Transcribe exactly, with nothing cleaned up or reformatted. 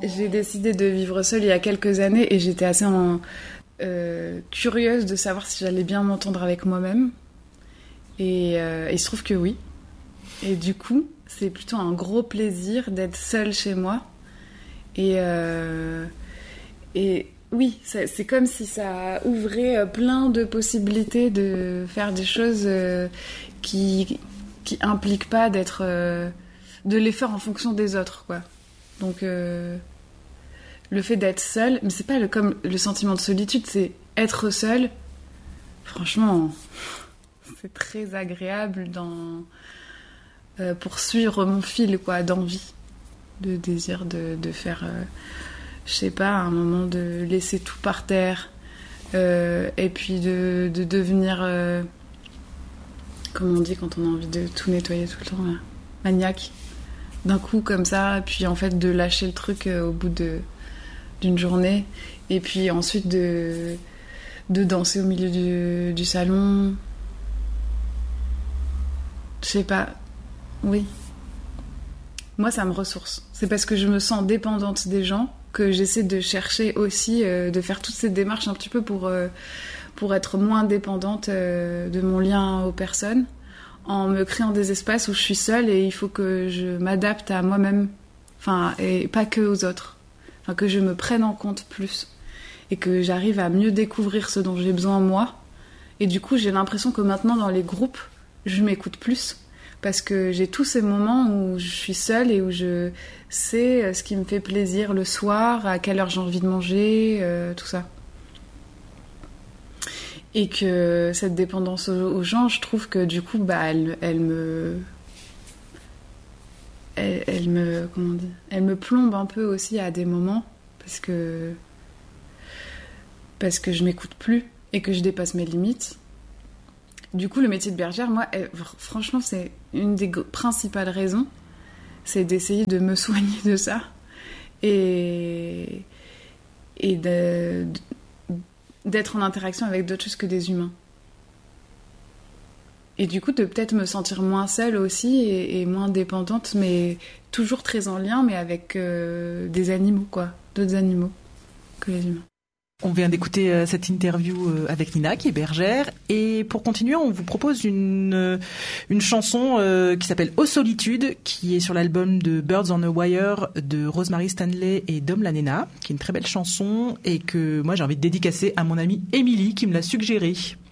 j'ai décidé de vivre seule il y a quelques années et j'étais assez en, euh, curieuse de savoir si j'allais bien m'entendre avec moi-même. Et euh, il se trouve que oui. Et du coup, c'est plutôt un gros plaisir d'être seule chez moi. Et, euh, et oui, c'est, c'est comme si ça ouvrait plein de possibilités de faire des choses euh, qui qui impliquent pas d'être euh, de les faire en fonction des autres, quoi. Donc euh, le fait d'être seule, mais c'est pas le comme le sentiment de solitude, c'est être seule. Franchement, c'est très agréable dans euh, poursuivre mon fil, quoi, d'envie, de désir de de faire euh, je sais pas, à un moment de laisser tout par terre euh, et puis de de devenir euh, comment on dit quand on a envie de tout nettoyer tout le temps, là, maniaque d'un coup comme ça, puis en fait de lâcher le truc euh, au bout de d'une journée, et puis ensuite de de danser au milieu du, du salon, je sais pas, oui, moi ça me ressource, c'est parce que je me sens dépendante des gens que j'essaie de chercher aussi euh, de faire toutes ces démarches un petit peu pour euh, pour être moins dépendante euh, de mon lien aux personnes, en me créant des espaces où je suis seule et il faut que je m'adapte à moi-même, enfin, et pas que aux autres, enfin, que je me prenne en compte plus et que j'arrive à mieux découvrir ce dont j'ai besoin moi. Et du coup, j'ai l'impression que maintenant, dans les groupes, je m'écoute plus parce que j'ai tous ces moments où je suis seule et où je sais ce qui me fait plaisir le soir, à quelle heure j'ai envie de manger, euh, tout ça. Et que cette dépendance aux, aux gens, je trouve que du coup, bah, elle, elle me, elle, elle me, comment on dit, elle me plombe un peu aussi à des moments parce que parce que je m'écoute plus et que je dépasse mes limites. Du coup, le métier de bergère, moi, elle, franchement, c'est une des principales raisons, c'est d'essayer de me soigner de ça et et de, de d'être en interaction avec d'autres choses que des humains. Et du coup, de peut-être me sentir moins seule aussi et, et moins dépendante, mais toujours très en lien, mais avec euh, des animaux, quoi. D'autres animaux que les humains. On vient d'écouter euh, cette interview euh, avec Nina, qui est bergère. Et pour continuer, on vous propose une, euh, une chanson euh, qui s'appelle « Aux solitudes », qui est sur l'album de Birds on a Wire de Rosemary Stanley et Dom Lanena, qui est une très belle chanson et que moi j'ai envie de dédicacer à mon amie Émilie qui me l'a suggérée.